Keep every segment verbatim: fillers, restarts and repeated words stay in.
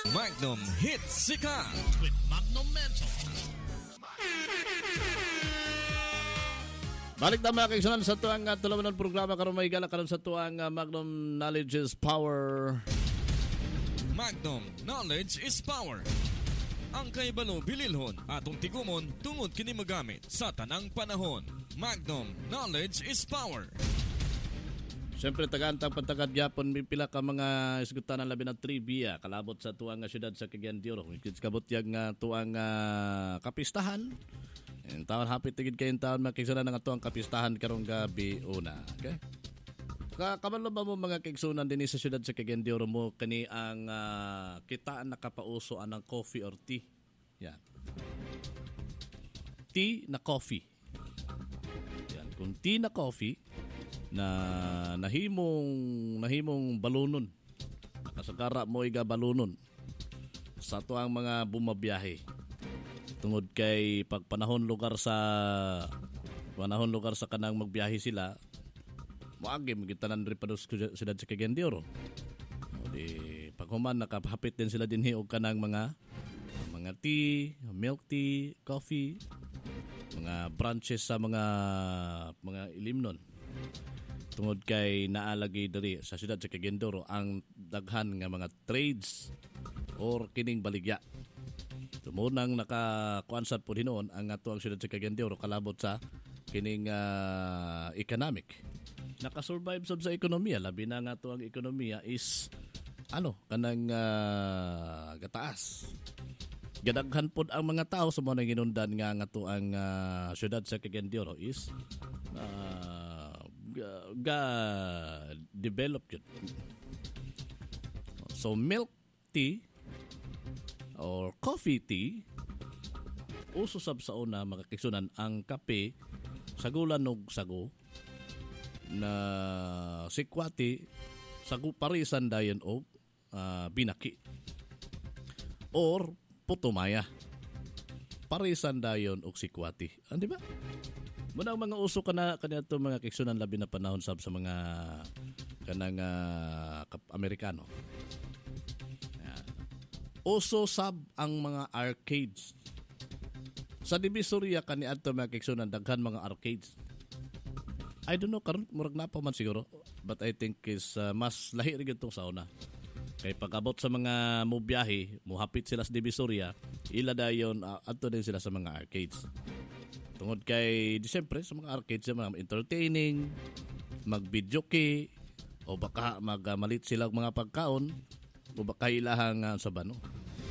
Magnum Hits Sikat with Magnum Mental. Balik na mga kaigsunan sa tuwang uh, tulaman ng programa karon may gala karon sa tuwang uh, Magnum Knowledge is Power. Magnum Knowledge is Power. Ang kaibalo bililhon atong tigumon tungod kini magamit sa tanang panahon. Magnum Knowledge is Power. Siyempre tagantang pagtagad gyapon may pila ka mga isgutan ng labi ng trivia kalabot sa tuwang uh, syudad sa Cagayan de Oro. Kids kabot yang uh, tuwang uh, kapistahan. Ang taon hapit tigid kayong taon makiksunan ng ito ang kapistahan karong gabi una. Okay? Kabalo ba mo mga kiksunan din sa syudad sa Cagayan de Oro mo kani ang uh, kitaan nakapausoan ng coffee or tea? Yan. Tea na coffee. Yan. Kung tea na coffee na nahimong nahimong balunon. Nakasagara mo iga balunon sa tuang mga bumabiyahe. Tungod kay pagpanahon lugar sa panahon lugar sa kanang magbiyahe sila moagi magitanan ri pados sila sa Cagayan de Oro. Di paghuman nakahapit din sila dinhi og kanang mga mga tea, milk tea, coffee, mga branches sa mga mga ilimnon. Tungod kay naalagi diri sa siyudad sa Cagayan de Oro ang daghan nga mga trades or kining baligya. Tumunang nakakuansat po hinoon ang ato ang siyudad sa Cagayan de Oro kalabot sa kining uh, economic. Nakasurvive sab sa ekonomiya. Labi na nga ato ang ekonomiya is ano, kanang uh, gataas. Gadaghan po ang mga tao sa mga ginundan nga nga ato ang uh, siyudad sa Cagayan de Oro is uh, ga, ga develop yun. So milk tea or coffee tea, uso sab sa una makakisunan ang kape sagulan og sago na sikwati sagu parisan dayon og uh, binaki or putumaya parisan dayon og sikwati. Andi ba? Muna ang mga uso kana kaniadto mga kiksunan labi na panahon sab sa mga kanang uh, Amerikano. Uso sab ang mga arcades. Sa Divisoria kaniadto mga kiksunan daghan mga arcades. I don't know karon murag na pa man siguro, but I think is uh, mas lahi rin itong sauna. Kay pag-abot sa mga mubiyahe, muhapit sila sa Divisoria, ila dayon uh, adto din sila sa mga arcades. Tungod kay di siyempre sa mga arcades sa mga entertaining, mag-videoke o baka magmalit sila og mga pagkaon o baka ilahang uh, sa bano.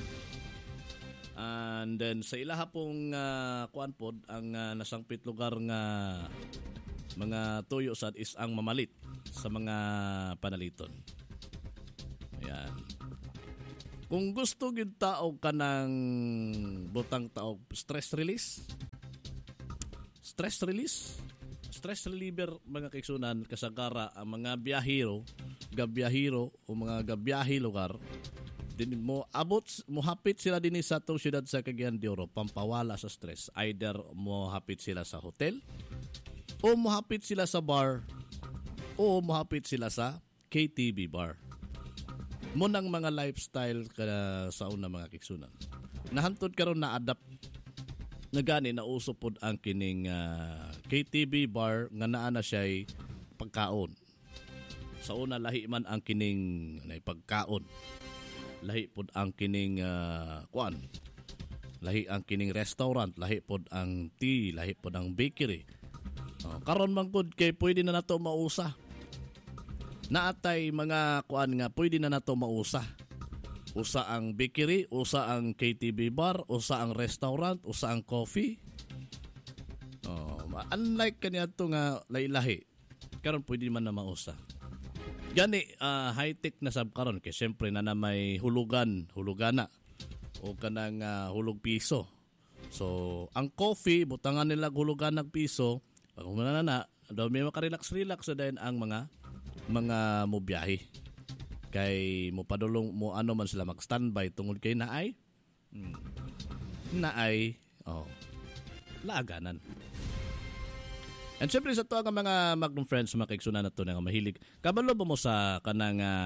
And then sa ilaha pong uh, kuan pod ang uh, nasangpit lugar nga mga tuyo sad is ang mamalit sa mga panaliton. Ayan. Kung gusto gyud tao kanang butang tao stress release. Stress release. Stress reliever mga kaigsunan kasagara ang mga biyahero, gabiyahero o mga gabiyahe lugar din mo abot mo hapit sila dinhi sa atong syudad sa Cagayan de Oro pampawala sa stress. Either mo hapit sila sa hotel o mo hapit sila sa bar o mo hapit sila sa K T V bar. Munang mga lifestyle ka sa una mga kiksunan. Nahantod karon na adapt na gani na uso pod ang kining uh, K T V bar nga naa na siya pagkaon. Sa una lahi man ang kining nay pagkaon. Lahi pod ang kining uh, kuan. Lahi ang kining restaurant, lahi pod ang tea, lahi pod ang bakery. Uh, karon man pod kay pwede na nato mausa. Naatay mga kuan nga pwede na nato mausa. Usa ang bakery, usa ang K T V bar, usa ang restaurant, usa ang coffee. Oh, unlike kaniadto nga lahi-lahi. Karon pwede man na mausa. Gani uh, high-tech na sab karon kay syempre na na may hulugan, hulugana o kanang uh, hulog piso. So, ang coffee butangan nila hulugan ng piso, pag humana na, daw may makarelax-relax na din ang mga mga mubiyahe. Kay mo padulong mo ano man sila mag-standby tungod kay naay. Hmm. Naay, oh. Laaganan. And syempre sa to ang mga Magnum friends, mga kaigsunan na to na mahilig. Kabalo ba mo sa kanang uh,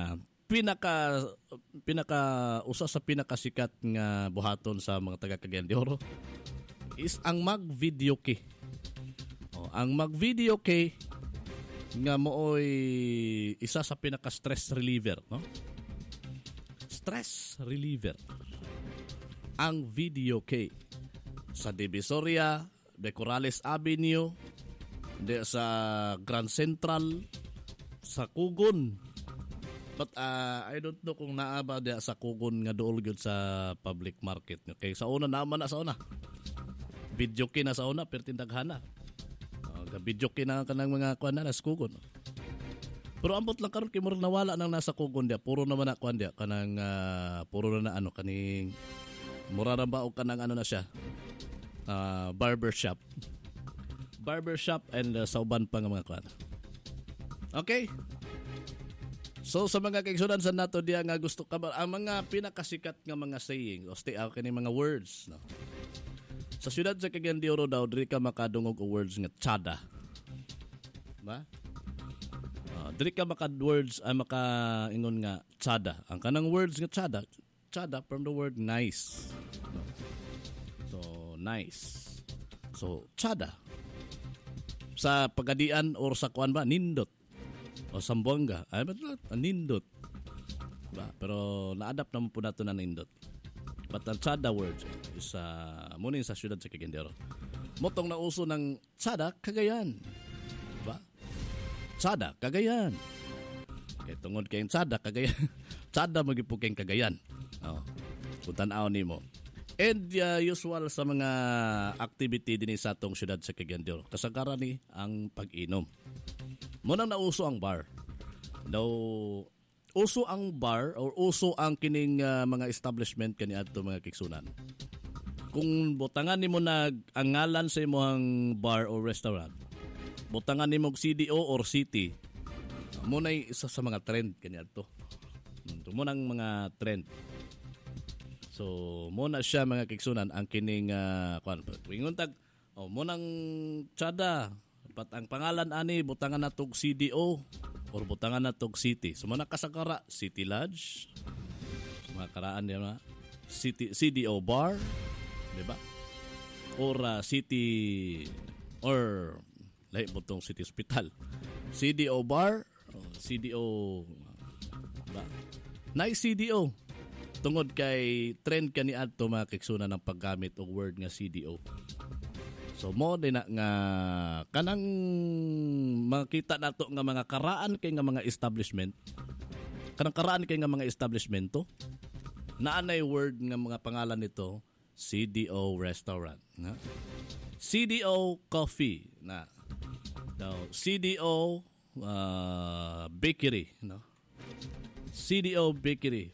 pinaka pinaka usa sa pinakasikat nga buhaton sa mga taga Cagayan de Oro is ang mag-video key. Oh, ang mag-video key nga mooy isa sa pinaka stress reliever, no? Stress reliever. Ang video key sa Divisoria, de Corrales Avenue, de sa Grand Central, sa Kugon. But uh, I don't know kung naaba dia sa Kugon nga dool gyud sa public market. Okay, sa una naman na sa una. Video key na sa una pero tindaghana. Video kay na kanang mga kuan na sa Kugon. Pero ambot lang karon kay murag nawala nang nasa Kugon dia. Puro naman na kuan dia kanang uh, puro na, na ano kaning mura ra ba og kanang ano na siya. Uh, barber shop. Barber shop and uh, sauban pa nga mga kuan. Okay? So sa mga kaigsunan sa nato diya nga gusto ka ba, ang mga pinakasikat nga mga saying o stay out kani mga words, no? Sa siyudad sa Cagayan de Oro daw, diri ka makadungog o words nga tsada. Ba? Uh, diri ka maka-words ay makaingon nga tsada. Ang kanang words nga tsada, tsada from the word nice. So, nice. So, tsada. Sa pagadian or sa kuan ba, nindot. O Sambuanga, ay ba nindot. Ba? Pero na-adapt naman po nato na nindot. But ang tsada words is uh, muning sa siyudad sa Cagayan de Oro. Motong na uso ng tsada, Cagayan. Diba? Tsada, Cagayan. Kaya tungod kayong tsada, Cagayan. Tsada magipukeng Cagayan. Oh, kung tanaw ni mo. And uh, usual sa mga activity din sa atong siyudad sa Cagayan de Oro. Kasagaran ni ang pag-inom. Munang nauso ang bar. Daw uso ang bar or uso ang kining uh, mga establishment kaniadto mga kigsunan. Kung butangan nimo nag ang ngalan sa imong bar or restaurant, butangan nimo C D O or city, mo na isa sa mga trend kaniadto. Mo nang mga trend. So mo na siya mga kigsunan ang kining uh, kuan. Ingon tag oh mo nang tsada pat ang pangalan ani butangan natog C D O or butangan na tog city. So mga kasagara, City Lodge, mga karaan niya na, city, C D O Bar, di ba? Or uh, City, or lahi mo tong City Hospital. C D O Bar, C D O, ba? Nice C D O. Tungod kay trend ka ni adto mga kiksunan ng paggamit og word nga C D O. So mo din na nga kanang makita nato nga mga karaan kay nga mga establishment. Kanang karaan kay nga mga establishmento. Naanay word nga mga pangalan nito C D O restaurant, na. C D O coffee, na. Now, C D O uh, bakery, no. C D O bakery.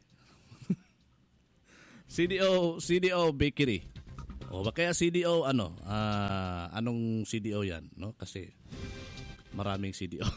C D O C D O bakery. O ba kaya C D O ano? Uh, anong C D O 'yan, no? Kasi maraming C D O.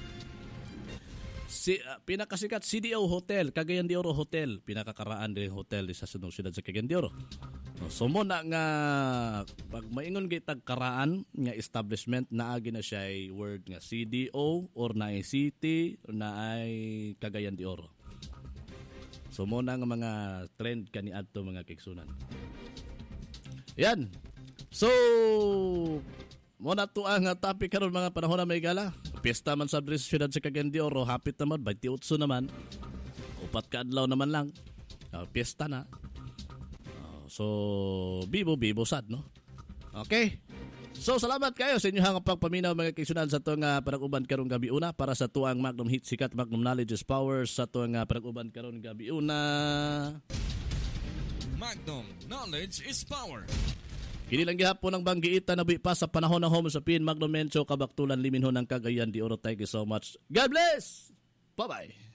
si uh, pinakasikat C D O Hotel, Cagayan de Oro Hotel, pinakakaraan din hotel sa sunod siyudad sa Cagayan de Oro. No, so mo na nga pag maingon gay tag karaan nga establishment naagi na siya ay word nga C D O or na ay city or na ay Cagayan de Oro. So mo na nga mga trend kaniadto mga kigsunan. Yan. So, mo na to ang topic karon mga panahon na may gala. Piyesta man sa Dres Ciudad sa Cagayan de Oro, hapit naman twenty-eight naman. Upat ka adlaw naman lang. Uh, piyesta na. Uh, so, bibo bibo sad, no. Okay. So, salamat kayo sa inyong pagpaminaw mga kigsunan sa tuang uh, panag-uban karong gabi una para sa tuang Magnum Hit Sikat Magnum Knowledge is Power sa tuang uh, panag-uban karong gabi una. Magnum Knowledge is Power. Kini lang gihapon ang banggiita na pa sa panahon ng Homo Sapien Magnum Mencho Kabaktulan Liminhon ng Cagayan de Oro. Thank you so much. God bless. Bye-bye.